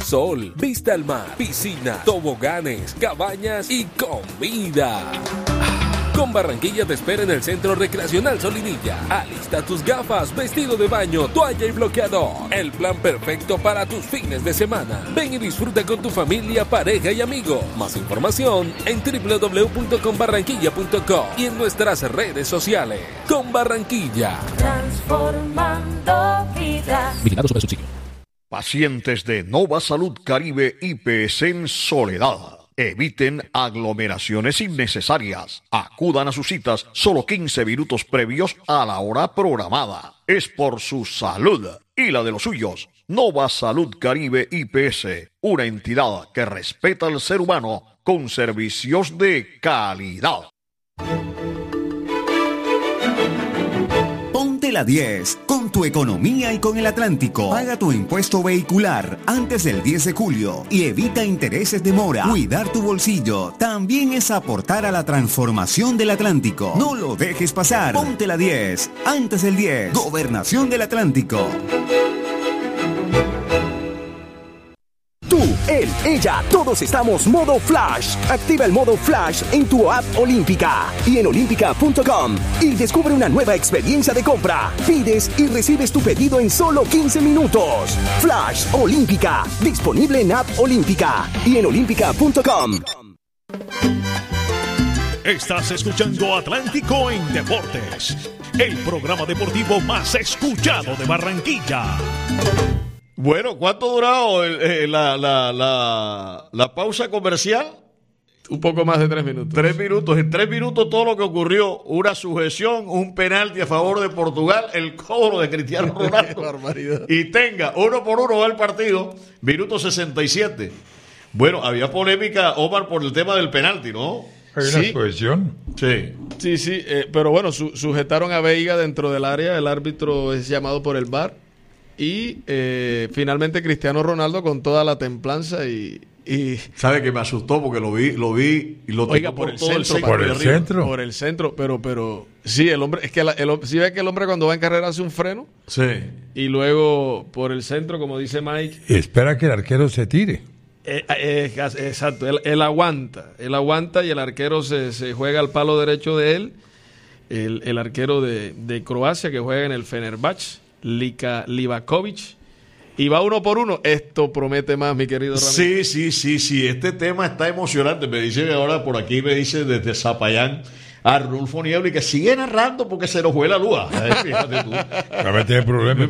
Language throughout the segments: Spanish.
sol, vista al mar, piscina, toboganes, cabañas y comida. Con Barranquilla te espera en el Centro Recreacional Solinilla. Alista tus gafas, vestido de baño, toalla y bloqueador. El plan perfecto para tus fines de semana. Ven y disfruta con tu familia, pareja y amigos. Más información en www.conbarranquilla.com y en nuestras redes sociales. Con Barranquilla. Transformando vidas. Vigilado sobre subsidio. Pacientes de Nova Salud Caribe IPS en Soledad. Eviten aglomeraciones innecesarias. Acudan a sus citas solo 15 minutos previos a la hora programada. Es por su salud y la de los suyos. Nova Salud Caribe IPS, una entidad que respeta al ser humano con servicios de calidad. Ponte la 10 con tu economía y con el Atlántico. Paga tu impuesto vehicular antes del 10 de julio y evita intereses de mora. Cuidar tu bolsillo también es aportar a la transformación del Atlántico. No lo dejes pasar. Ponte la 10 antes del 10. Gobernación del Atlántico. Tú, él, ella, todos estamos modo Flash. Activa el modo Flash en tu app Olímpica y en olímpica.com y descubre una nueva experiencia de compra. Pides y recibes tu pedido en solo 15 minutos. Flash Olímpica, disponible en app Olímpica y en olímpica.com. Estás escuchando Atlántico en Deportes, el programa deportivo más escuchado de Barranquilla. Bueno, ¿cuánto ha durado la pausa comercial? Un poco más de 3 minutos. 3 minutos. En 3 minutos todo lo que ocurrió. Una sujeción, un penalti a favor de Portugal, el cobro de Cristiano Ronaldo. Qué barbaridad. Y tenga, 1-1 va el partido, minuto 67. Bueno, había polémica, Omar, por el tema del penalti, ¿no? ¿Hay una sujeción? Sí. Sí, pero bueno, sujetaron a Veiga dentro del área, el árbitro es llamado por el VAR. Y finalmente Cristiano Ronaldo con toda la templanza y sabe que me asustó porque lo vi y lo oiga, tocó por el todo centro, por el centro. por el centro, pero sí, el hombre es que sí ve que el hombre cuando va en carrera hace un freno, sí, y luego por el centro, como dice Mike, Espera que el arquero se tire. exacto, él aguanta y el arquero se juega al palo derecho de él, el arquero de Croacia que juega en el Fenerbahce, Livakovic, y va 1-1. Esto promete más, mi querido Ramírez. Sí. Este tema está emocionante. Me dice ahora por aquí, me dice desde Zapayán Arnulfo Niebla, y que sigue narrando porque se nos fue la luz. Fíjate tú. También tiene problemas.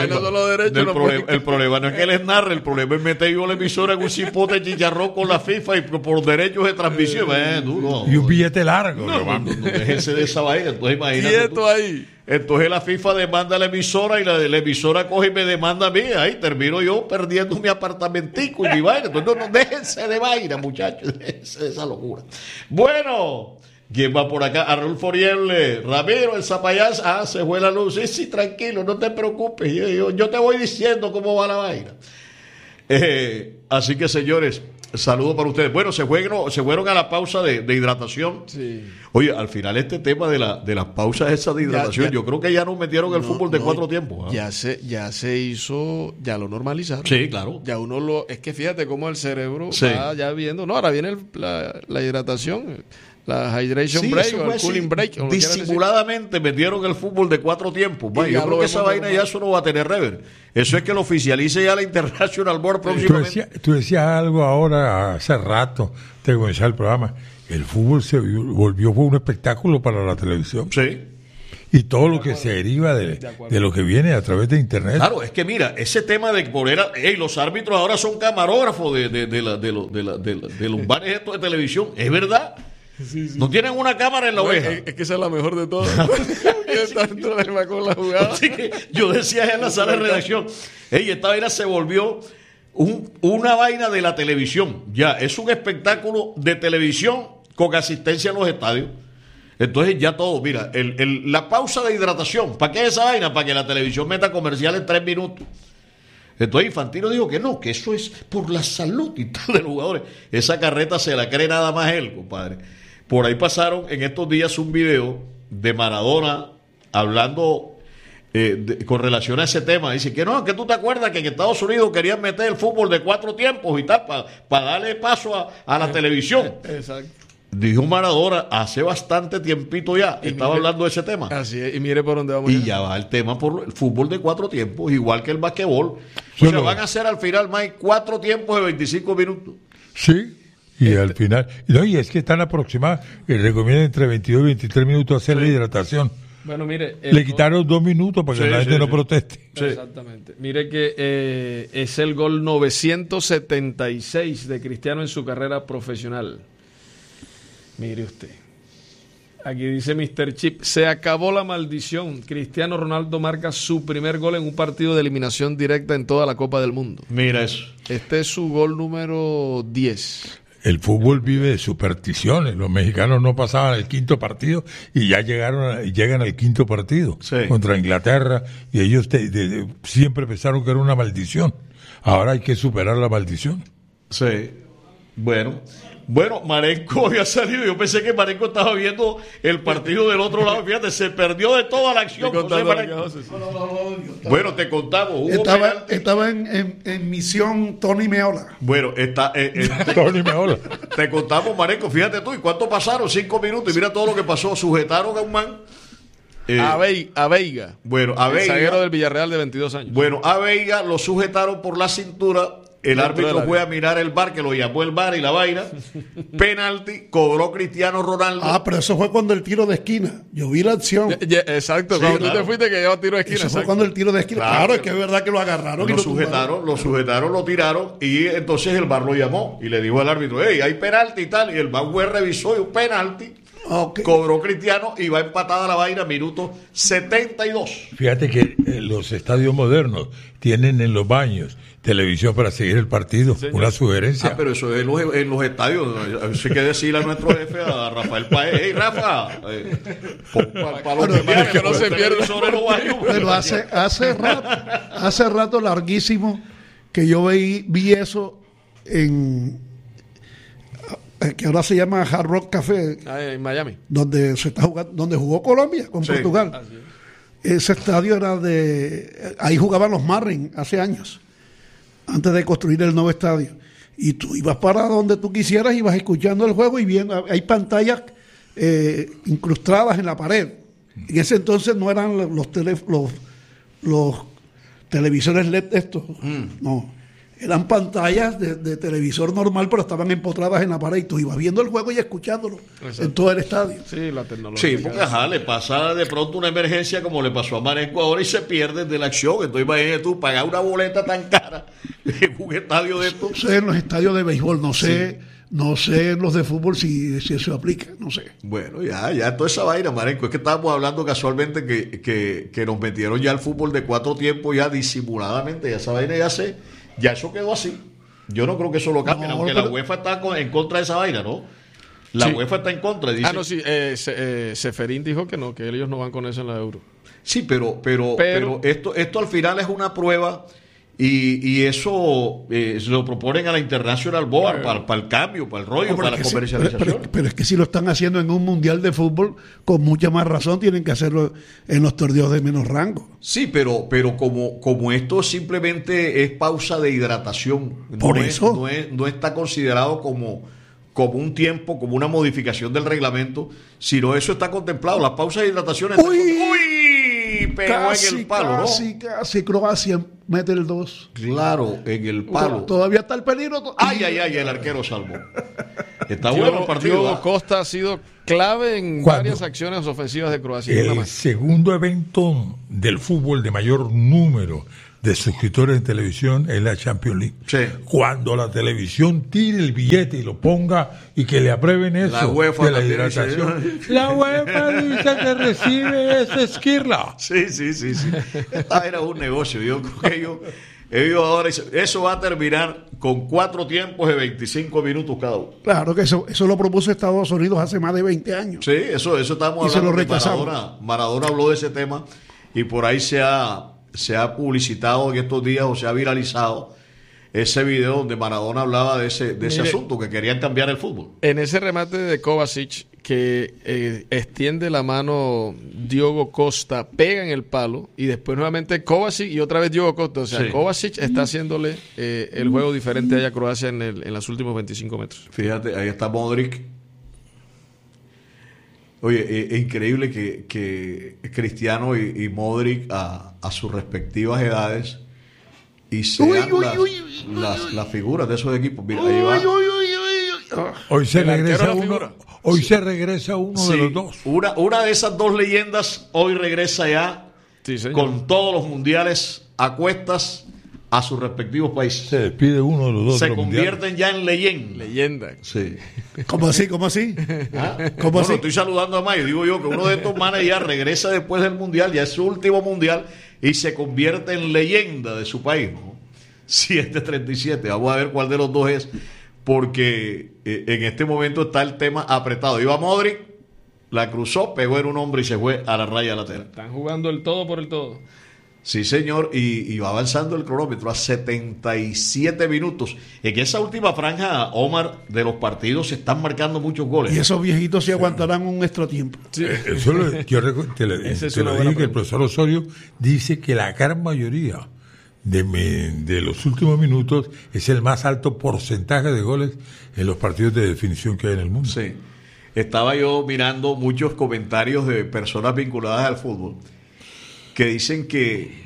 El problema no es que les narre, el problema es meter yo la emisora en un cipote de chicharrón con la FIFA y por derechos de transmisión. Y un billete largo. No, déjense de esa vaina. Entonces imagínate. Quieto ahí. Entonces la FIFA demanda a la emisora y la emisora coge y me demanda a mí. Ahí termino yo perdiendo mi apartamentico y mi vaina. Entonces no, déjense de vaina, muchachos. Déjense de esa locura. Bueno, ¿quién va por acá? Arnulfo Oriel, Ramiro, el Zapayán. Se fue la luz. Sí, tranquilo, no te preocupes. Yo te voy diciendo cómo va la vaina. Así que, señores, saludos para ustedes. Bueno, se fueron a la pausa de hidratación. Sí. Oye, al final este tema de las pausas esas de hidratación, yo creo que ya nos metieron el fútbol de 4 tiempos. ¿Eh? Ya se hizo, ya lo normalizaron. Sí, claro. Ya es que fíjate cómo el cerebro va ya viendo. No, ahora viene la hidratación, la hydration break o el cooling break. Disimuladamente metieron el fútbol de 4 tiempos. Yo creo que esa vaina ya eso no va a tener rever. Eso es que lo oficialice ya la International Board próximamente. Tú decías algo ahora, hace rato, te comenzaba el programa. El fútbol se volvió un espectáculo para la televisión. Sí. Y todo lo que se deriva de lo que viene a través de internet. Claro, es que mira, ese tema de poner los árbitros ahora son camarógrafos de los bares estos de televisión, es verdad. Sí. No tienen una cámara en la oreja. Es que esa es la mejor de todas. Con la jugada. Así que yo decía en la sala de redacción, esta vaina se volvió una vaina de la televisión. Ya, es un espectáculo de televisión con asistencia en los estadios. Entonces ya todo, mira, la pausa de hidratación, ¿para qué es esa vaina? Para que la televisión meta comercial en 3 minutos. Entonces Infantino dijo que no, que eso es por la salud y tal de los jugadores. Esa carreta se la cree nada más él, compadre. Por ahí pasaron en estos días un video de Maradona hablando con relación a ese tema. Dice que no, que tú te acuerdas que en Estados Unidos querían meter el fútbol de 4 tiempos y tal, para darle paso a la televisión. Exacto. Dijo Maradona hace bastante tiempito ya, estaba hablando de ese tema. Así es, y mire por dónde vamos. Y ya va el tema por el fútbol de 4 tiempos, igual que el basquetbol. O sea, van a hacer al final más 4 tiempos de 25 minutos. Sí, y al final. No, y es que están aproximados, y recomiendan entre 22 y 23 minutos hacer la hidratación. Bueno, mire. Le quitaron 2 minutos para que la gente no proteste. Sí. Exactamente. Mire que es el gol 976 de Cristiano en su carrera profesional. Mire usted. Aquí dice Mr. Chip, se acabó la maldición. Cristiano Ronaldo marca su primer gol en un partido de eliminación directa en toda la Copa del Mundo. Mira eso. Este es su gol número 10. El fútbol vive de supersticiones. Los mexicanos no pasaban el 5.º partido y ya llegan al 5.º partido contra Inglaterra, y ellos siempre pensaron que era una maldición. Ahora hay que superar la maldición. Sí. Bueno, Marenco había salido. Yo pensé que Marenco estaba viendo el partido del otro lado. Fíjate, se perdió de toda la acción. Bueno, te contamos. Estaba en misión Tony Meola. Bueno, Tony Meola. Te contamos, Marenco. Fíjate tú, ¿y cuánto pasaron? 5 minutos. Y mira todo lo que pasó. Sujetaron a un man. A Veiga. Bueno, a Veiga. El zaguero del Villarreal de 22 años. Bueno, a Veiga lo sujetaron por la cintura. El árbitro fue a mirar el VAR, que lo llamó el VAR y la vaina. Penalti, cobró Cristiano Ronaldo. Pero eso fue cuando el tiro de esquina. Yo vi la acción. Exacto, cuando tú te fuiste que llevaba tiro de esquina. Eso fue cuando el tiro de esquina. Claro, es que es verdad que lo agarraron. Lo sujetaron, lo tiraron, y entonces el VAR lo llamó y le dijo al árbitro, hey, hay penalti y tal. Y el VAR revisó y un penalti. Okay. Cobró Cristiano y va empatada la vaina, minuto 72. Fíjate que los estadios modernos tienen en los baños televisión para seguir el partido. Sí, una sugerencia. Pero eso es en los estadios. Eso hay que decirle a nuestro jefe, a Rafael Paez. Hey, Rafa, para los demás que no se pierda sobre los baños. Pero hace rato larguísimo que yo vi eso en... que ahora se llama Hard Rock Café, en Miami, donde se está jugando, donde jugó Colombia con Portugal. Ese estadio era ahí jugaban los Marlins hace años, antes de construir el nuevo estadio. Y tú ibas para donde tú quisieras, ibas escuchando el juego y viendo, hay pantallas incrustadas en la pared. En ese entonces no eran los televisores LED estos, no. Eran pantallas de televisor normal, pero estaban empotradas en la pared y tú ibas viendo el juego y escuchándolo. Exacto. En todo el estadio. Sí, la tecnología. Sí, porque le pasa de pronto una emergencia como le pasó a Marenco ahora y se pierde de la acción. Entonces imagínate tú pagar una boleta tan cara en un estadio de estos. No sé, en los estadios de béisbol, no sé en los de fútbol si eso aplica, no sé. Bueno, ya toda esa vaina, Marenco. Es que estábamos hablando casualmente que nos metieron ya el fútbol de 4 tiempos ya disimuladamente. Ya esa vaina ya eso quedó así. Yo no creo que eso lo cambie, aunque la UEFA está en contra de esa vaina, ¿no? La UEFA está en contra. Dice, Seferín dijo que no, que ellos no van con eso en la Euro. Sí, pero esto al final es una prueba y eso se lo proponen a la International Board para el cambio, para el rollo, para la comercialización. Pero es que si lo están haciendo en un mundial de fútbol, con mucha más razón tienen que hacerlo en los torneos de menos rango. Sí, pero como esto simplemente es pausa de hidratación, no está considerado como un tiempo, como una modificación del reglamento, sino eso está contemplado. Las pausas de hidratación pegó en el palo, casi Croacia mete el 2. Claro, en el palo. Todavía está el peligro. Ay, el arquero salvó. Está bueno el partido. Diogo Costa ha sido clave en varias acciones ofensivas de Croacia. El segundo evento del fútbol de mayor número de suscriptores en televisión es la Champions League. Sí. Cuando la televisión tire el billete y lo ponga y que le aprueben eso, la UEFA de la hidratación. La UEFA dice que recibe ese esquirla. Sí. Esta era un negocio. Yo creo que ellos ahora eso va a terminar con 4 tiempos de 25 minutos cada uno. Claro que eso lo propuso Estados Unidos hace más de 20 años. Sí, eso estamos y hablando. Se lo rechazaron. Maradona habló de ese tema y por ahí se ha publicitado en estos días o se ha viralizado ese video donde Maradona hablaba de ese asunto, que querían cambiar el fútbol. En ese remate de Kovacic, que extiende la mano Diogo Costa, pega en el palo y después nuevamente Kovacic y otra vez Diogo Costa. O sea, Kovacic está haciéndole el juego diferente allá a Croacia en los últimos 25 metros. Fíjate, ahí está Modric. Oye, es increíble que Cristiano y Modric a sus respectivas edades y sean las figuras de esos equipos. Mira, ahí va. Hoy se regresa uno de los dos. Una de esas dos leyendas hoy regresa ya con todos los mundiales a cuestas a sus respectivos países. Se despide uno de los dos. Se convierten ya en leyenda. Sí. ¿Cómo así? ¿Cómo así? ¿Cómo así? Estoy saludando a Mayo. Digo yo que uno de estos manes ya regresa después del mundial, ya es su último mundial, y se convierte en leyenda de su país, ¿no? 7-37. Vamos a ver cuál de los dos es, porque en este momento está el tema apretado. Iba Modric, la cruzó, pegó en un hombre y se fue a la raya lateral. Están jugando el todo por el todo. Sí, señor, y va avanzando el cronómetro a 77 minutos. En esa última franja, Omar, de los partidos se están marcando muchos goles. Y esos viejitos se aguantarán un extra tiempo. Sí. Eso yo te lo dije, que el profesor Osorio dice que la gran mayoría de los últimos minutos es el más alto porcentaje de goles en los partidos de definición que hay en el mundo. Sí, estaba yo mirando muchos comentarios de personas vinculadas al fútbol que dicen que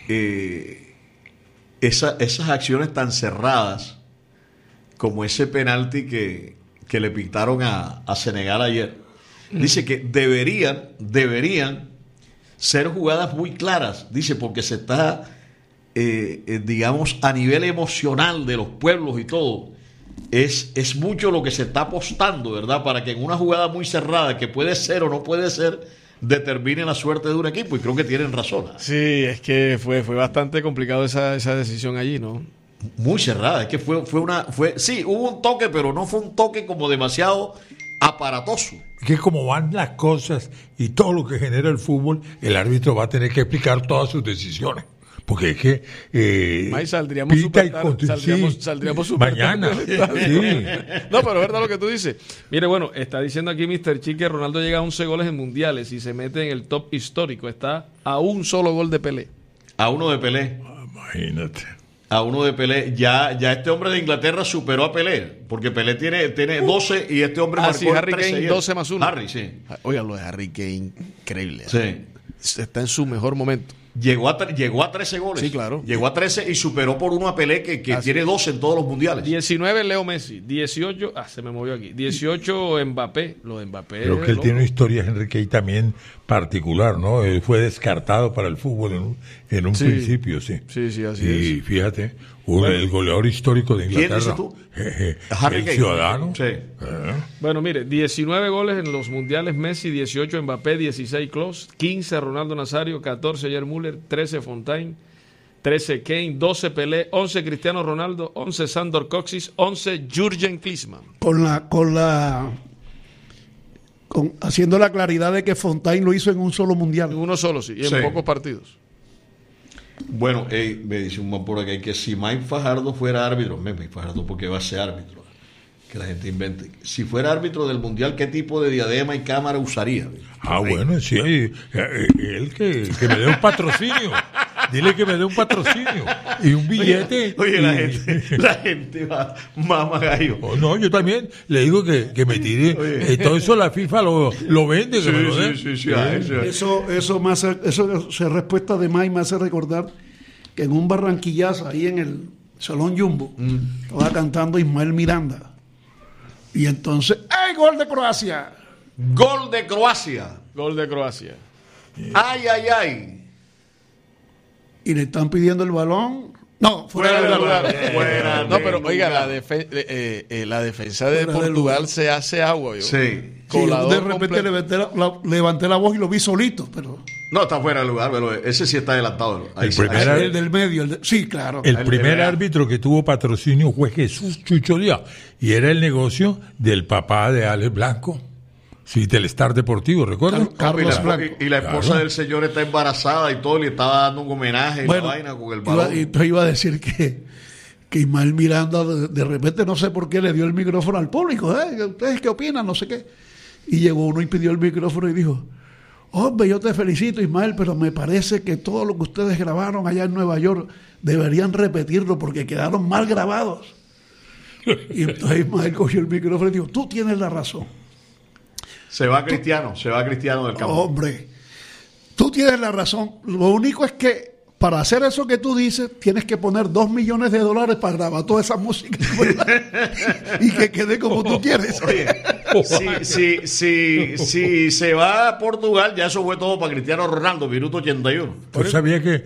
esas acciones tan cerradas como ese penalti que le pintaron a Senegal ayer, dice que deberían ser jugadas muy claras, dice, porque se está digamos a nivel emocional de los pueblos y todo, es mucho lo que se está apostando, ¿verdad? Para que en una jugada muy cerrada, que puede ser o no puede ser, determine la suerte de un equipo, y creo que tienen razón. Sí, es que fue bastante complicado esa decisión allí, ¿no? Muy cerrada, es que sí, hubo un toque, pero no fue un toque como demasiado aparatoso. Que como van las cosas y todo lo que genera el fútbol, el árbitro va a tener que explicar todas sus decisiones. Porque es que saldríamos super mañana. Sí. No, pero es verdad lo que tú dices. Mire, bueno, está diciendo aquí Mr. Chi que Ronaldo llega a 11 goles en mundiales y se mete en el top histórico. Está a un solo gol de Pelé. A uno de Pelé. Imagínate. A uno de Pelé. Ya este hombre de Inglaterra superó a Pelé, porque Pelé tiene 12 y este hombre marcó Harry 13. Kane 12 más 1. Harry, sí. Oiga, lo de Harry Kane, increíble. Sí. Está en su mejor momento. Llegó a 13 goles. Sí, claro. Llegó a 13 y superó por uno a Pelé, que tiene 12 en todos los mundiales. 19 Leo Messi, 18, se me movió aquí. 18 Mbappé. Lo de Mbappé. Creo que él tiene una historia, Enrique, y también particular, ¿no? Él fue descartado para el fútbol en un principio, sí. Sí, así es. Y fíjate, el goleador histórico de Inglaterra. ¿Quién dices tú? El ciudadano. Sí. Bueno, mire, 19 goles en los mundiales Messi, 18 Mbappé, 16 Klose, 15 Ronaldo Nazario, 14 Jair Müller, 13 Fontaine, 13 Kane, 12 Pelé, 11 Cristiano Ronaldo, 11 Sandor Kocsis, 11 Jürgen Klinsmann. Haciendo la claridad de que Fontaine lo hizo en un solo mundial. En uno solo, sí, y en pocos partidos. Bueno, me dice un man por acá que si Mike Fajardo fuera árbitro, Mike Fajardo, ¿por qué va a ser árbitro? Que la gente invente. Si fuera árbitro del mundial, ¿qué tipo de diadema y cámara usaría? Bueno, sí, él que me dé un patrocinio. Dile que me dé un patrocinio y un billete. Oye, la gente va mama gallo. No, yo también le digo que me tire. Todo eso la FIFA lo vende. Que me lo dé. Sí. Esa respuesta de Mike me hace recordar que en un barranquillazo ahí en el Salón Jumbo estaba cantando Ismael Miranda. Y entonces, ¡ay, gol de Croacia! ¡Gol de Croacia! Gol de Croacia. ¡Ay! Y le están pidiendo el balón. No, fuera de lugar. No, pero oiga, la defensa de Portugal se hace agua. Sí, de repente levanté la voz y lo vi solito, pero... No, está fuera de lugar, pero ese sí está adelantado. El del medio. Sí, claro. El primer árbitro que tuvo patrocinio fue Jesús Chucho Díaz, y era el negocio del papá de Alex Blanco. Sí, Telestar Deportivo, ¿recuerdas? Carlos Blanco. Y la esposa del señor está embarazada y todo, le estaba dando un homenaje y la vaina con el balón. Iba a decir que Ismael Miranda de repente no sé por qué le dio el micrófono al público. ¿Ustedes qué opinan? No sé qué. Y llegó uno y pidió el micrófono y dijo: hombre, yo te felicito, Ismael, pero me parece que todo lo que ustedes grabaron allá en Nueva York deberían repetirlo porque quedaron mal grabados. Y entonces Ismael cogió el micrófono y dijo: tú tienes la razón. Se va Cristiano del campo. Hombre, tú tienes la razón. Lo único es que para hacer eso que tú dices, tienes que poner $2 millones para grabar toda esa música y que quede como tú quieres. Oye, si se va a Portugal, ya eso fue todo para Cristiano Ronaldo, minuto 81. ¿Tú sabías que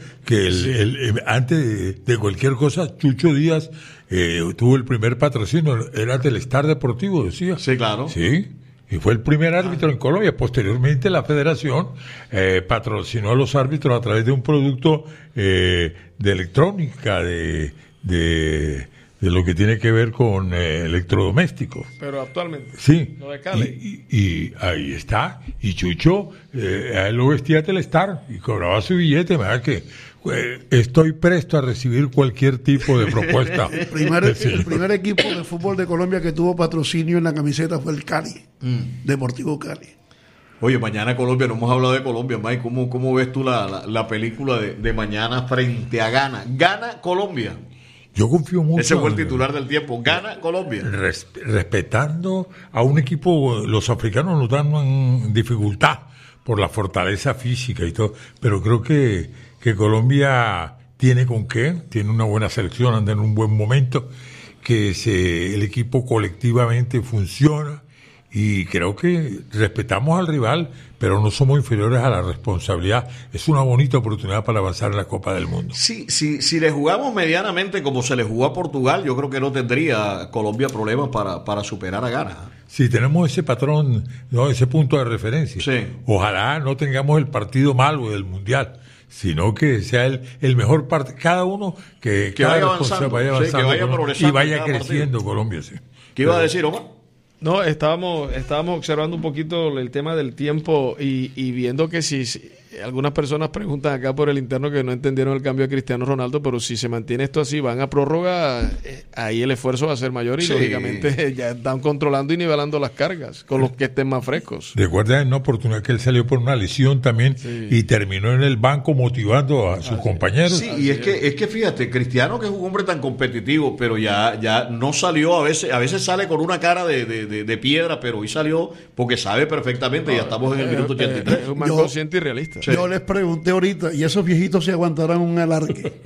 antes de cualquier cosa, Chucho Díaz tuvo el primer patrocinio? Era del Star Deportivo, decía. Sí, claro. Sí. Y fue el primer árbitro en Colombia. Posteriormente la federación patrocinó a los árbitros a través de un producto de electrónica, de lo que tiene que ver con electrodomésticos. Pero actualmente. Sí. Lo de Cali. Y ahí está. Y Chucho, a él lo vestía Telestar y cobraba su billete. ¿Verdad que estoy presto a recibir cualquier tipo de propuesta? El primer equipo de fútbol de Colombia que tuvo patrocinio en la camiseta fue el Cali, Deportivo Cali. Oye, mañana Colombia, no hemos hablado de Colombia, Mike. ¿Cómo ves tú la película de mañana frente a Ghana? Gana Colombia. Yo confío mucho. Ese fue el titular del tiempo. Gana Colombia. Respetando a un equipo, los africanos nos dan dificultad por la fortaleza física y todo, pero creo que Colombia tiene con qué, tiene una buena selección, anda en un buen momento, que el equipo colectivamente funciona y creo que respetamos al rival, pero no somos inferiores a la responsabilidad. Es una bonita oportunidad para avanzar en la Copa del Mundo. Sí, si le jugamos medianamente como se le jugó a Portugal, yo creo que no tendría Colombia problemas para superar a Ghana. Si tenemos ese patrón, ese punto de referencia. Sí. Ojalá no tengamos el partido malo del Mundial, sino que sea el mejor partido. Cada uno que vaya avanzando, que vaya progresando y vaya creciendo partido. Colombia, sí. ¿Qué iba a decir, Omar? No, estábamos observando un poquito el tema del tiempo y viendo que si algunas personas preguntan acá por el interno que no entendieron el cambio de Cristiano Ronaldo, pero si se mantiene esto así, van a prórroga, ahí el esfuerzo va a ser mayor y lógicamente ya están controlando y nivelando las cargas con los que estén más frescos. Recuerda en una oportunidad que él salió por una lesión también y terminó en el banco motivando a sus compañeros. Sí, y es que fíjate, Cristiano, que es un hombre tan competitivo, pero ya no salió, a veces sale con una cara de piedra, pero hoy salió porque sabe perfectamente, ya estamos en el minuto 83. Es un man consciente y realista. Yo les pregunté ahorita, ¿y esos viejitos se aguantarán un alargue?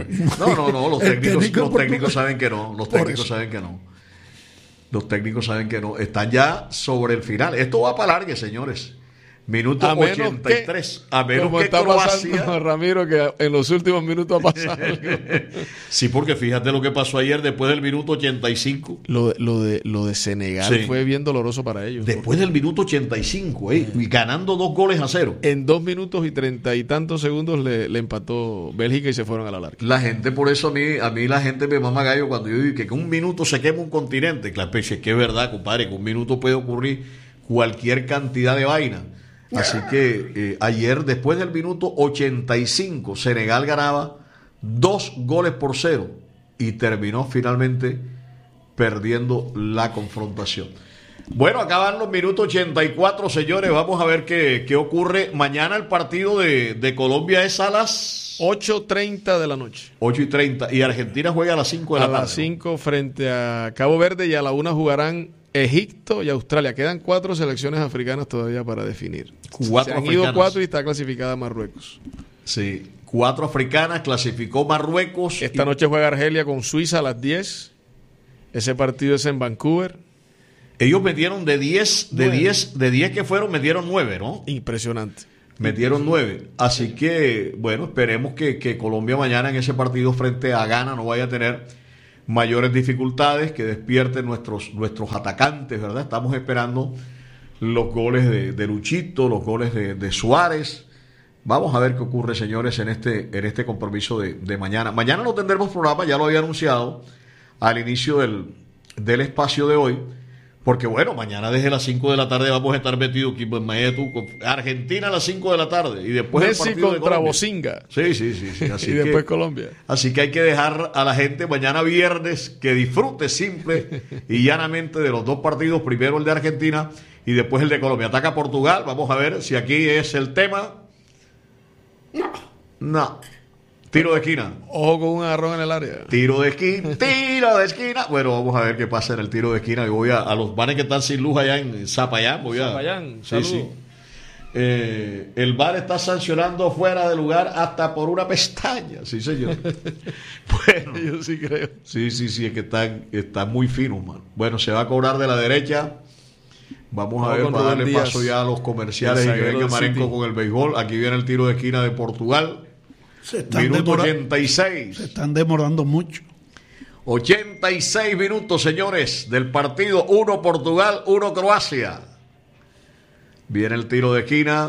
No, los técnicos saben que no. Los técnicos saben que no. Los técnicos saben que no. Están ya sobre el final. Esto va para alargue, señores. Minuto 83. A menos que Croacia. Ramiro, que en los últimos minutos ha pasado algo. Sí, porque fíjate lo que pasó ayer después del minuto 85. Lo de Senegal fue bien doloroso para ellos. Después del minuto 85, y ganando 2-0. En 2 minutos y 30 y tantos segundos le empató Bélgica y se fueron a la larga. La gente, por eso a mí la gente me mama gallo cuando yo digo que un minuto se quema un continente. Claro, pues es que es verdad, compadre, que un minuto puede ocurrir cualquier cantidad de vaina. Así que ayer, después del minuto 85, Senegal ganaba 2-0 y terminó finalmente perdiendo la confrontación. Bueno, acaban los minutos 84, señores. Vamos a ver qué ocurre. Mañana el partido de Colombia es a las 8:30 de la noche. 8:30. Y Argentina juega a las 5 de la tarde. A las 5 frente a Cabo Verde y a la 1 jugarán Egipto y Australia. Quedan 4 selecciones africanas todavía para definir. Se han ido 4 y está clasificada Marruecos. Sí, 4 africanas, clasificó Marruecos. Esta noche juega Argelia con Suiza a las 10. Ese partido es en Vancouver. Ellos metieron de 10 que fueron, metieron 9, ¿no? Impresionante. Metieron 9. Así que, bueno, esperemos que Colombia mañana en ese partido frente a Ghana no vaya a tener mayores dificultades, que despierten nuestros atacantes, ¿verdad? Estamos esperando los goles de Luchito, los goles de Suárez. Vamos a ver qué ocurre, señores, en este compromiso de mañana. Mañana no tendremos programa, ya lo había anunciado al inicio del espacio de hoy, porque bueno, mañana desde las 5 de la tarde vamos a estar metidos aquí, pues imagínate tú, Argentina a las 5 de la tarde y después Messi el partido contra de Bocinga. Sí. Así y después Colombia. Así que hay que dejar a la gente mañana viernes que disfrute simple y llanamente de los 2 partidos, primero el de Argentina y después el de Colombia. Ataca Portugal, vamos a ver si aquí es el tema. No. Tiro de esquina. Ojo con un agarrón en el área. Tiro de esquina. Bueno, vamos a ver qué pasa en el tiro de esquina. Yo voy a los vanes que están sin luz allá en Zapayán. Zapayán, saludos. Sí. El VAR está sancionando fuera de lugar hasta por una pestaña. Sí, señor. Bueno, yo sí creo. Sí, es que están muy finos, man. Bueno, se va a cobrar de la derecha. Vamos a ver, para darle paso ya a los comerciales y que venga Marenco con el béisbol. Aquí viene el tiro de esquina de Portugal. Minuto 86. Se están demorando mucho. 86 minutos, señores, del partido. 1 Portugal, 1 Croacia. Viene el tiro de esquina.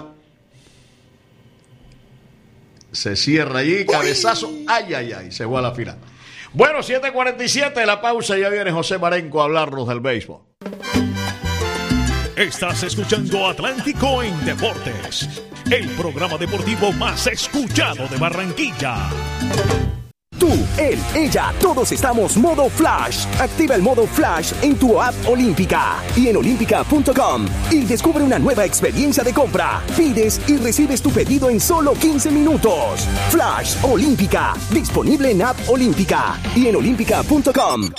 Se cierra allí, cabezazo. Ay. Se fue a la final. Bueno, 7:47, la pausa. Ya viene José Marenco a hablarnos del béisbol. Estás escuchando Atlántico en Deportes, el programa deportivo más escuchado de Barranquilla. Tú, él, ella, todos estamos modo Flash. Activa el modo Flash en tu app Olímpica y en olímpica.com y descubre una nueva experiencia de compra. Pides y recibes tu pedido en solo 15 minutos. Flash Olímpica, disponible en app Olímpica y en olímpica.com.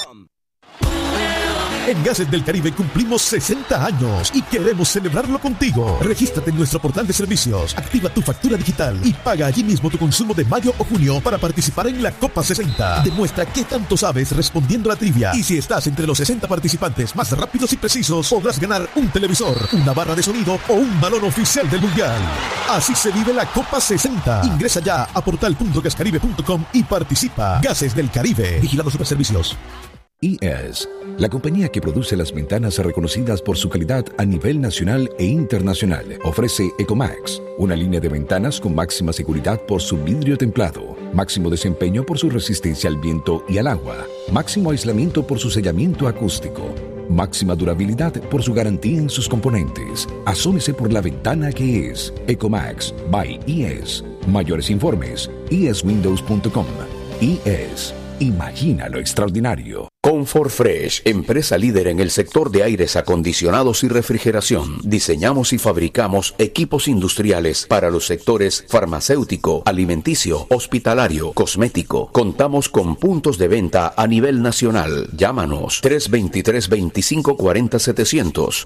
En Gases del Caribe cumplimos 60 años y queremos celebrarlo contigo. Regístrate en nuestro portal de servicios, activa tu factura digital y paga allí mismo tu consumo de mayo o junio para participar en la Copa 60. Demuestra qué tanto sabes respondiendo a la trivia. Y si estás entre los 60 participantes más rápidos y precisos, podrás ganar un televisor, una barra de sonido o un balón oficial del Mundial. Así se vive la Copa 60. Ingresa ya a portal.gascaribe.com y participa. Gases del Caribe. Vigilado Superservicios. IES, la compañía que produce las ventanas reconocidas por su calidad a nivel nacional e internacional, ofrece Ecomax, una línea de ventanas con máxima seguridad por su vidrio templado, máximo desempeño por su resistencia al viento y al agua, máximo aislamiento por su sellamiento acústico, máxima durabilidad por su garantía en sus componentes. Asómese por la ventana que es Ecomax by IES. Mayores informes, ieswindows.com. IES. Imagina lo extraordinario. Comfort Fresh, empresa líder en el sector de aires acondicionados y refrigeración. Diseñamos y fabricamos equipos industriales para los sectores farmacéutico, alimenticio, hospitalario, cosmético. Contamos con puntos de venta a nivel nacional. Llámanos 323-2540-700,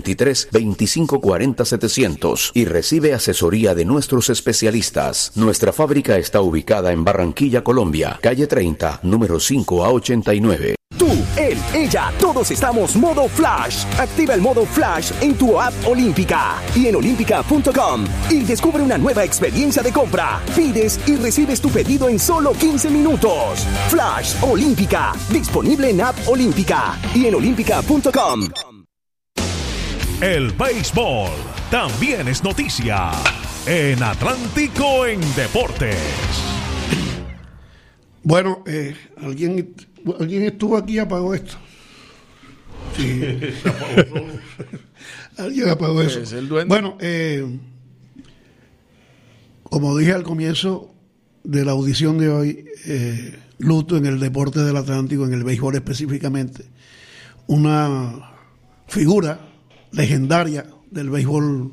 323-2540-700 y recibe asesoría de nuestros especialistas. Nuestra fábrica está ubicada en Barranquilla, Colombia, calle 30, número 5A89. Tú, él, ella, todos estamos modo Flash. Activa el modo Flash en tu app Olímpica y en olímpica.com y descubre una nueva experiencia de compra. Pides y recibes tu pedido en solo 15 minutos. Flash Olímpica, disponible en app Olímpica y en olímpica.com. El béisbol también es noticia en Atlántico en Deportes. Bueno, alguien estuvo aquí y apagó esto. Sí. Alguien apagó eso. Es el duende. Bueno, como dije al comienzo de la audición de hoy, luto en el deporte del Atlántico, en el béisbol específicamente, una figura legendaria del béisbol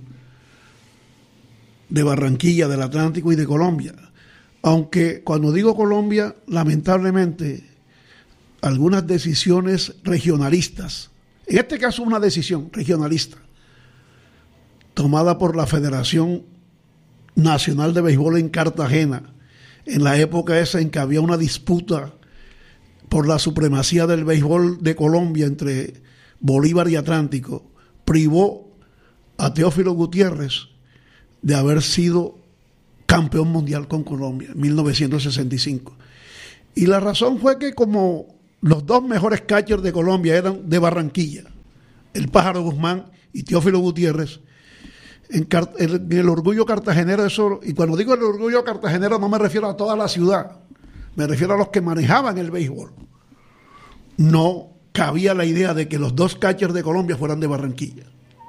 de Barranquilla, del Atlántico y de Colombia. Aunque cuando digo Colombia, lamentablemente, algunas decisiones regionalistas, en este caso una decisión regionalista, tomada por la Federación Nacional de Béisbol en Cartagena, en la época esa en que había una disputa por la supremacía del béisbol de Colombia entre Bolívar y Atlántico, privó a Teófilo Gutiérrez de haber sido campeón mundial con Colombia en 1965. Y la razón fue que como los dos mejores catchers de Colombia eran de Barranquilla, el Pájaro Guzmán y Teófilo Gutiérrez, en el orgullo cartagenero, eso, y cuando digo el orgullo cartagenero no me refiero a toda la ciudad, me refiero a los que manejaban el béisbol. No cabía la idea de que los dos catchers de Colombia fueran de Barranquilla.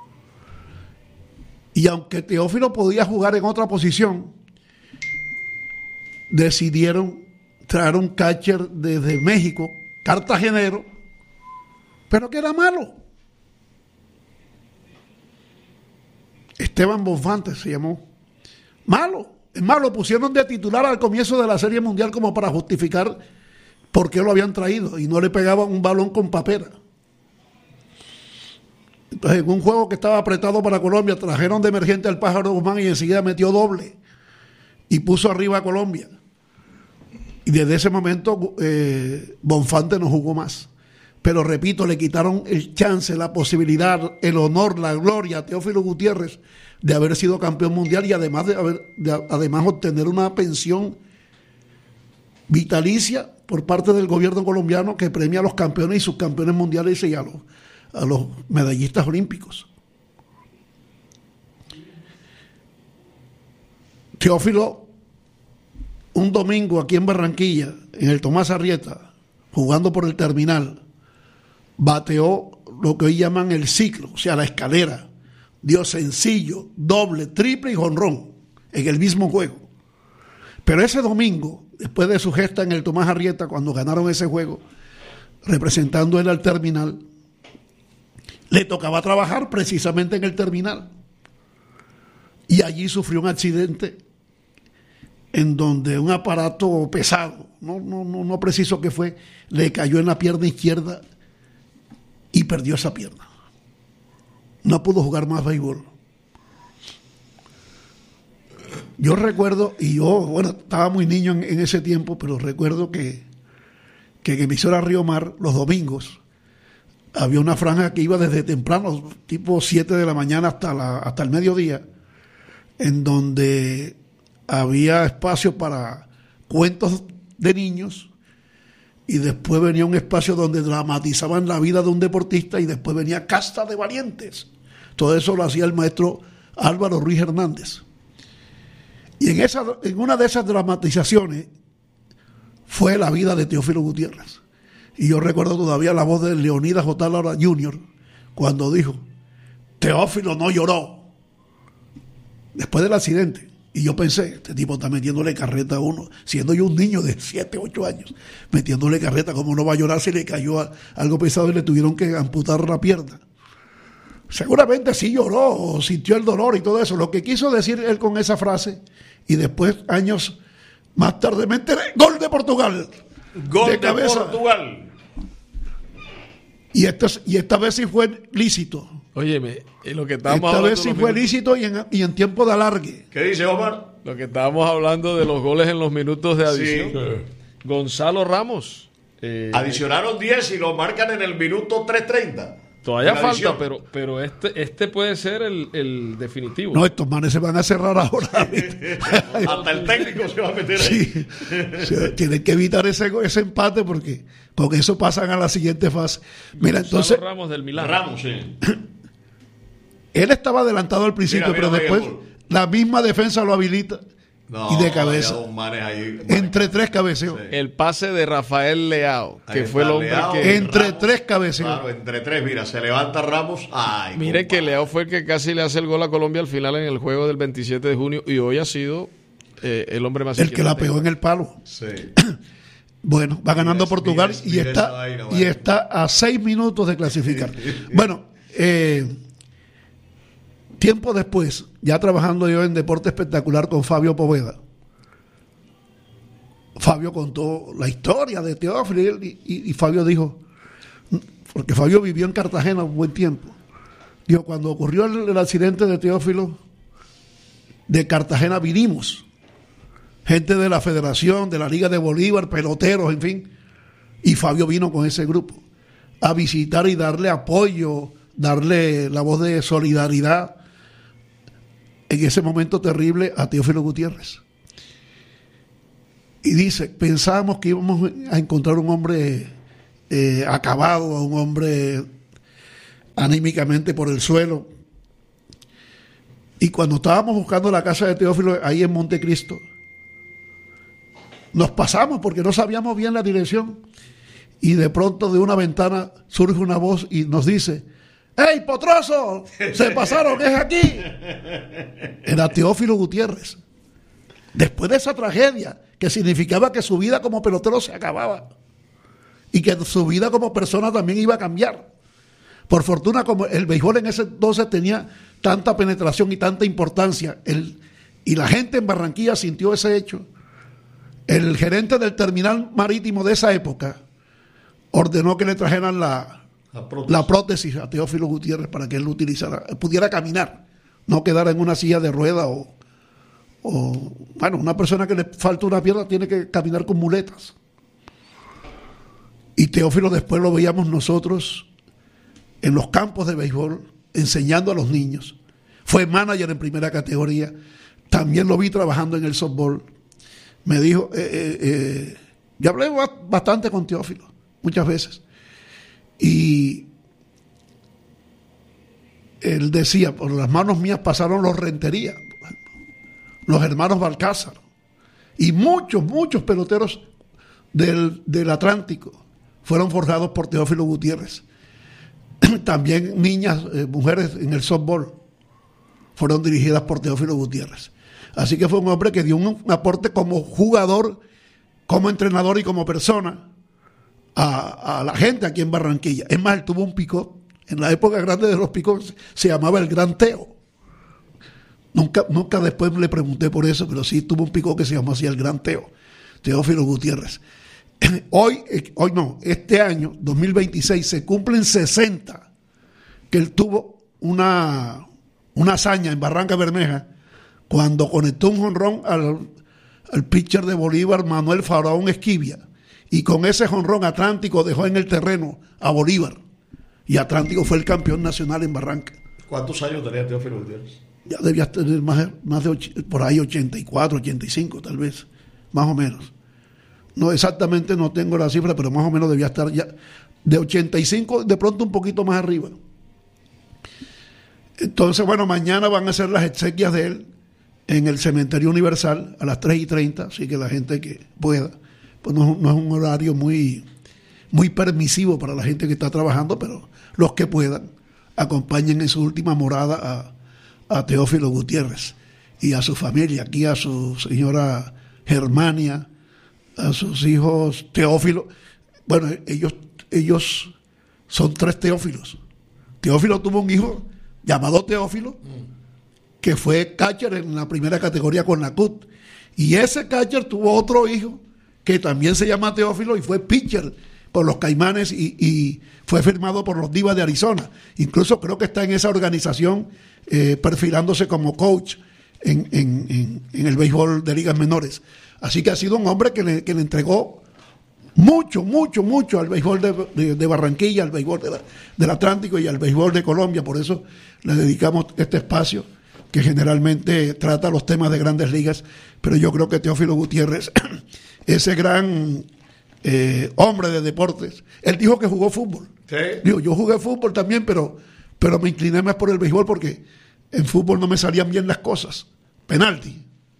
Y aunque Teófilo podía jugar en otra posición, decidieron traer un catcher desde México, cartagenero, pero que era malo. Esteban Bonfante se llamó. Malo. Es más, lo pusieron de titular al comienzo de la Serie Mundial como para justificar por qué lo habían traído y no le pegaban un balón con papera. Entonces, en un juego que estaba apretado para Colombia, trajeron de emergente al Pájaro Guzmán y enseguida metió doble y puso arriba a Colombia. Y desde ese momento Bonfante no jugó más. Pero repito, le quitaron el chance, la posibilidad, el honor, la gloria a Teófilo Gutiérrez de haber sido campeón mundial y además además obtener una pensión vitalicia por parte del gobierno colombiano que premia a los campeones y subcampeones mundiales y a los medallistas olímpicos. Teófilo, un domingo aquí en Barranquilla, en el Tomás Arrieta, jugando por el terminal, bateó lo que hoy llaman el ciclo, o sea, la escalera. Dio sencillo, doble, triple y jonrón en el mismo juego. Pero ese domingo, después de su gesta en el Tomás Arrieta, cuando ganaron ese juego, representando él al terminal, le tocaba trabajar precisamente en el terminal. Y allí sufrió un accidente en donde un aparato pesado, no preciso qué fue, le cayó en la pierna izquierda y perdió esa pierna. No pudo jugar más béisbol. Yo recuerdo, y yo, estaba muy niño en ese tiempo, pero recuerdo que en emisora Río Mar, los domingos, había una franja que iba desde temprano, tipo 7 de la mañana hasta el mediodía, en donde había espacio para cuentos de niños, y después venía un espacio donde dramatizaban la vida de un deportista, y después venía Casta de Valientes. Todo eso lo hacía el maestro Álvaro Ruiz Hernández. Y en una de esas dramatizaciones fue la vida de Teófilo Gutiérrez. Y yo recuerdo todavía la voz de Leonidas J. Lara Jr. cuando dijo: Teófilo no lloró después del accidente. Y yo pensé, este tipo está metiéndole carreta a uno, siendo yo un niño de 7, 8 años, metiéndole carreta, ¿cómo no va a llorar si le cayó algo pesado y le tuvieron que amputar la pierna? Seguramente sí lloró o sintió el dolor y todo eso. Lo que quiso decir él con esa frase, y después, años más tarde, me enteré: gol de Portugal. Gol de Portugal. Y esta vez sí fue lícito. Óyeme, lo que estábamos esta hablando vez sí fue lícito y en tiempo de alargue. ¿Qué dice Omar? Lo que estábamos hablando de los goles en los minutos de adición. Sí. Gonzalo Ramos. Adicionaron 10 y lo marcan en el minuto 3:30. Todavía falta, pero este puede ser el definitivo. No, estos manes se van a cerrar ahora. Hasta el técnico se va a meter ahí. Sí. Tienen que evitar ese empate porque con eso pasan a la siguiente fase. Mira, entonces Ramos del Milán. Ramos, sí. Él estaba adelantado al principio, pero después la misma defensa lo habilita. Y de cabeza. Entre 3 cabeceos. Sí. El pase de Rafael Leao, que fue el hombre Leao, que... Entre Ramos, 3 cabeceos. Claro, entre 3, mira, se levanta Ramos. Ay, mire compadre, que Leao fue el que casi le hace el gol a Colombia al final en el juego del 27 de junio y hoy ha sido el hombre más... El que la pegó en el palo. Sí. Bueno, va ganando Portugal y está a 6 minutos de clasificar. Bueno, tiempo después, ya trabajando yo en Deporte Espectacular con Fabio Poveda, Fabio contó la historia de Teófilo y Fabio dijo, porque Fabio vivió en Cartagena un buen tiempo, dijo, cuando ocurrió el accidente de Teófilo, de Cartagena vinimos gente de la Federación, de la Liga de Bolívar, peloteros, en fin, y Fabio vino con ese grupo a visitar y darle apoyo, darle la voz de solidaridad en ese momento terrible a Teófilo Gutiérrez. Y dice, pensábamos que íbamos a encontrar un hombre acabado, un hombre anímicamente por el suelo. Y cuando estábamos buscando la casa de Teófilo ahí en Montecristo, nos pasamos porque no sabíamos bien la dirección. Y de pronto de una ventana surge una voz y nos dice, ¡Ey, Potroso! ¡Se pasaron! ¡Es aquí! Era Teófilo Gutiérrez. Después de esa tragedia, que significaba que su vida como pelotero se acababa y que su vida como persona también iba a cambiar, Por fortuna, como el béisbol en ese entonces tenía tanta penetración y tanta importancia, y la gente en Barranquilla sintió ese hecho, el gerente del terminal marítimo de esa época ordenó que le trajeran la prótesis a Teófilo Gutiérrez para que él lo utilizara, pudiera caminar, no quedara en una silla de rueda o bueno, una persona que le falta una pierna tiene que caminar con muletas. Y Teófilo después lo veíamos nosotros en los campos de béisbol enseñando a los niños. Fue manager en primera categoría, también lo vi trabajando en el softball. Me dijo, yo hablé bastante con Teófilo, muchas veces, y él decía, por las manos mías pasaron los Rentería, los hermanos Balcázar, y muchos peloteros del Atlántico fueron forjados por Teófilo Gutiérrez. También niñas, mujeres en el softball fueron dirigidas por Teófilo Gutiérrez. Así que fue un hombre que dio un aporte como jugador, como entrenador y como persona a la gente aquí en Barranquilla. Es más, él tuvo un picot. En la época grande de los picots se llamaba el Gran Teo. Nunca después le pregunté por eso, pero sí tuvo un picot que se llamó así el Gran Teo, Teófilo Gutiérrez. Este año, 2026, se cumplen 60 que él tuvo una hazaña en Barranca Bermeja cuando conectó un jonrón al pitcher de Bolívar, Manuel Faraón Esquivia, y con ese jonrón Atlántico dejó en el terreno a Bolívar, y Atlántico fue el campeón nacional en Barranca. ¿Cuántos años tenía Teófilo Gutiérrez? Ya debía tener más de por ahí 84, 85 tal vez, más o menos. No exactamente, no tengo la cifra, pero más o menos debía estar ya de 85, de pronto un poquito más arriba. Entonces, bueno, mañana van a hacer las exequias de él en el Cementerio Universal a las 3:30, así que la gente que pueda, pues no es un horario muy permisivo para la gente que está trabajando, pero los que puedan acompañen en su última morada a Teófilo Gutiérrez y a su familia, aquí a su señora Germania, a sus hijos Teófilo. Bueno, ellos son 3 Teófilos. Teófilo tuvo un hijo llamado Teófilo, que fue catcher en la primera categoría con la CUT, y ese catcher tuvo otro hijo que también se llama Teófilo y fue pitcher por los Caimanes y fue firmado por los Divas de Arizona. Incluso creo que está en esa organización perfilándose como coach en el béisbol de ligas menores. Así que ha sido un hombre que le entregó mucho al béisbol de Barranquilla, al béisbol del Atlántico y al béisbol de Colombia. Por eso le dedicamos este espacio que generalmente trata los temas de grandes ligas. Pero yo creo que Teófilo Gutiérrez, ese gran hombre de deportes, él dijo que jugó fútbol. ¿Sí? Digo, yo jugué fútbol también, pero me incliné más por el béisbol porque en fútbol no me salían bien las cosas. ¿Penalti?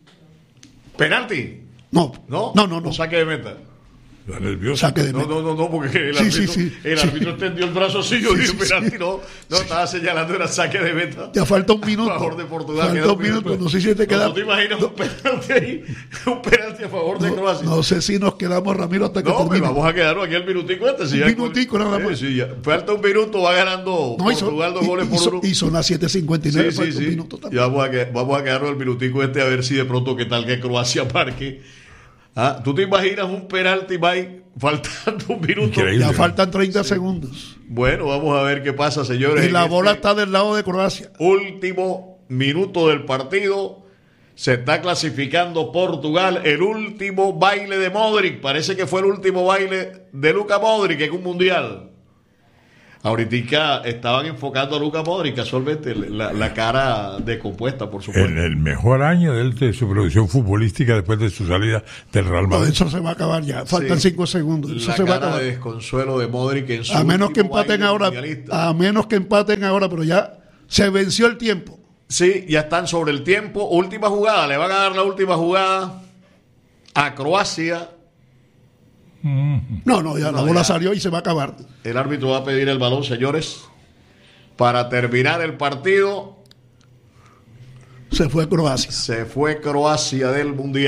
No. Saque de meta. Saque de meta. No, porque el árbitro extendió el brazo así. Yo dije, penalti, no, estaba señalando, era saque de meta. Ya falta un minuto. A favor de Portugal. Falta un minuto. No sé si te queda. ¿No te imaginas un penalti ahí? Un penalti a favor de Croacia. No sé si nos quedamos, Ramiro, hasta que termine. No, vamos a quedarnos aquí el minutico este. Un minutico nada más. Sí, ya. Falta un minuto, va ganando Portugal 2 goles por 1. Y son las 7:59. Sí. Un minuto también. Ya vamos a quedarnos el minutico este a ver si de pronto qué tal que Croacia marque. ¿Tú te imaginas un penalti, Mike, faltando un minuto? Increíble. Ya faltan 30 segundos. Bueno, vamos a ver qué pasa, señores. Y la bola está del lado de Croacia. Último minuto del partido. Se está clasificando Portugal. El último baile de Modric. Parece que fue el último baile de Luka Modric en un mundial. Ahorita estaban enfocando a Luka Modric, casualmente, la cara descompuesta, por supuesto. En el mejor año de su producción futbolística después de su salida del Real Madrid. No, eso se va a acabar ya. Faltan 5 segundos. Eso la se cara va a acabar. De desconsuelo de Modric en su a menos que empaten ahora, pero ya se venció el tiempo. Sí, ya están sobre el tiempo. Última jugada, le van a dar la última jugada a Croacia. No, ya la bola salió y se va a acabar. El árbitro va a pedir el balón, señores, para terminar el partido. Se fue Croacia. Se fue Croacia del Mundial.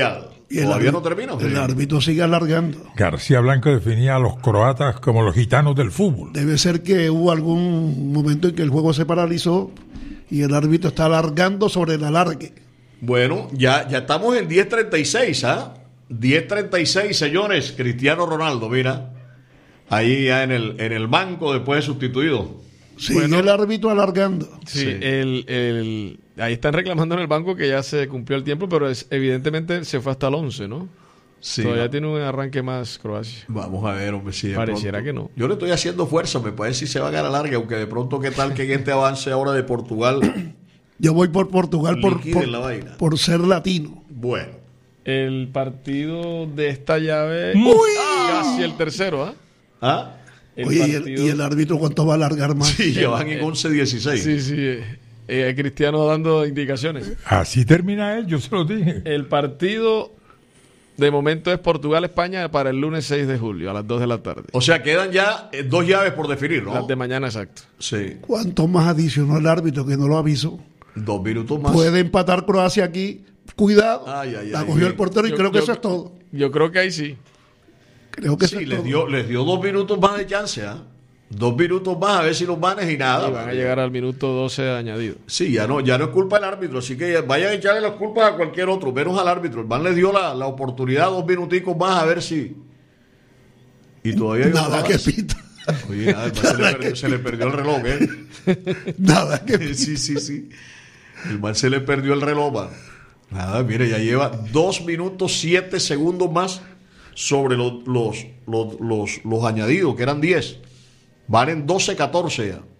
Y todavía no termina. El árbitro sigue alargando. García Blanco definía a los croatas como los gitanos del fútbol. Debe ser que hubo algún momento en que el juego se paralizó y el árbitro está alargando sobre el alargue. Bueno, ya estamos en 10:36, ¿ah? 10:36, señores. Cristiano Ronaldo, mira. Ahí ya en el banco después de sustituido. Sigue el árbitro alargando. Sí, ahí están reclamando en el banco que ya se cumplió el tiempo, pero evidentemente se fue hasta el 11, ¿no? Sí, todavía tiene un arranque más Croacia. Vamos a ver, hombre, si pareciera que no. Yo le estoy haciendo fuerza, me parece si se va a ganar larga, aunque de pronto qué tal que en este avance ahora de Portugal. Yo voy por Portugal por ser latino. Bueno. El partido de esta llave casi el tercero, ¿ah? ¿Ah? Oye, ¿y el árbitro cuánto va a alargar más? Sí, ya van en 11-16. Sí. Cristiano dando indicaciones. Así termina él, yo se lo dije. El partido de momento es Portugal-España para el lunes 6 de julio a las 2 de la tarde. O sea, quedan ya 2 llaves por definir, ¿no? Las de mañana, exacto. Sí. ¿Cuánto más adicionó el árbitro que no lo avisó? 2 minutos más. Puede empatar Croacia aquí. Cuidado. La cogió el portero y creo que eso es todo. Yo creo que ahí sí. Creo que sí, les dio 2 minutos más de chance, ¿ah? 2 minutos más a ver si los manes y nada. Y van a llegar al minuto 12 de añadido. Sí, ya no es culpa del árbitro, así que vayan a echarle las culpas a cualquier otro, menos al árbitro. El man les dio la oportunidad 2 minuticos más a ver si. Y todavía nada que pita. Oye, nada, se le perdió el reloj, ¿eh? Nada que pita. Sí. El man se le perdió el reloj, man. Nada, mire, ya lleva 2 minutos 7 segundos más sobre los añadidos, que eran 10. Van en 12-14 ya.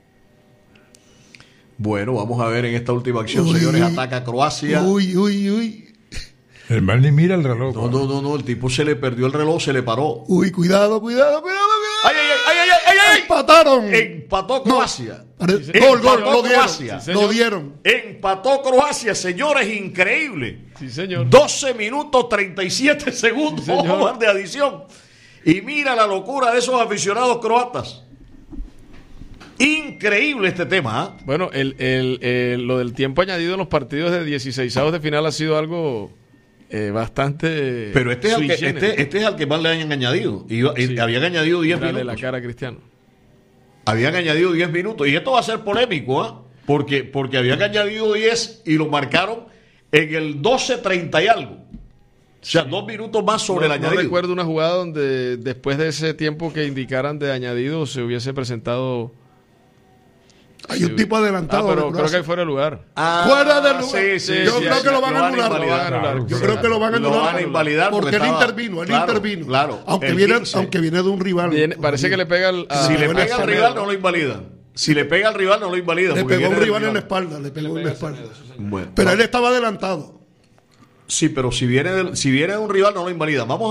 Bueno, vamos a ver en esta última acción, señores. Ataca Croacia. Uy. El man ni mira el reloj. No. El tipo se le perdió el reloj, se le paró. Uy, cuidado. ¡Ay! Empataron. Empató Croacia. Gol, lo dieron. Empató Croacia, señores, increíble. Sí, señor. 12 minutos 37 segundos de adición. Y mira la locura de esos aficionados croatas. Increíble este tema, ¿eh? Bueno, lo del tiempo añadido en los partidos de 16avos de final ha sido algo bastante. Pero este es al que más le hayan añadido. Habían añadido 10 minutos. la cara a Cristiano. Habían añadido 10 minutos. Y esto va a ser polémico, ¿eh? Porque habían añadido 10 y lo marcaron en el 12:30 y algo. O sea, 2 minutos más sobre el añadido. No recuerdo una jugada donde después de ese tiempo que indicaran de añadido se hubiese presentado. Hay un tipo adelantado. Pero creo que hay fuera de lugar. Fuera de lugar. Sí, yo creo que lo van a anular. Yo creo que lo van a anular. Lo van a invalidar porque él intervino. Claro. Aunque viene de un rival. Parece que le pega al. Si le pega al rival, no lo invalidan. Le pegó un rival en la espalda. Bueno, pero él estaba adelantado. Sí, pero si viene de un rival, no lo invalida. Vamos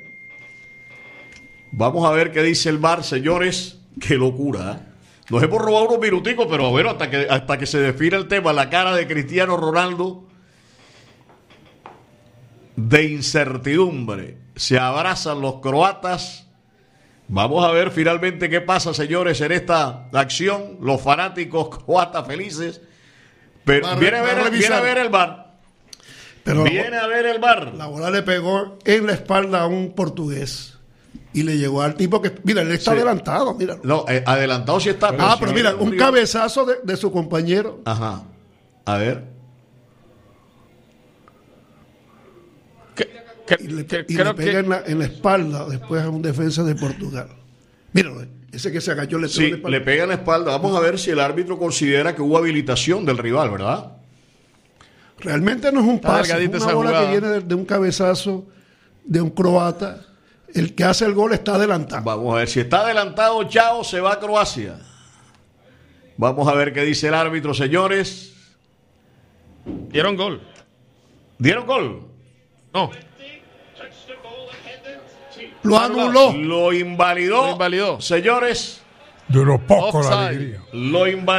a ver qué dice el VAR, señores. Qué locura, ¿eh? Nos hemos robado unos minuticos, pero bueno, hasta que se define el tema, la cara de Cristiano Ronaldo de incertidumbre. Se abrazan los croatas. Vamos a ver finalmente qué pasa, señores, en esta acción. Los fanáticos croatas felices. Pero viene a ver el VAR. Viene a ver el VAR. La bola le pegó en la espalda a un portugués. Y le llegó al tipo que... Mira, él está adelantado, mira. No, adelantado sí está. Pero mira, un cabezazo de su compañero. Ajá. A ver. Y le pega en la espalda después a un defensa de Portugal. Míralo, ese que se agachó le pegó en la espalda. Le pega en la espalda. Vamos a ver si el árbitro considera que hubo habilitación del rival, ¿verdad? Realmente no es un pase, es una bola que viene de un cabezazo de un croata. El que hace el gol está adelantado. Vamos a ver, si está adelantado, chao, se va a Croacia. Vamos a ver qué dice el árbitro, señores. ¿Dieron gol? No. Lo anuló. Lo invalidó. Señores. Duró poco la alegría. Lo invalidó.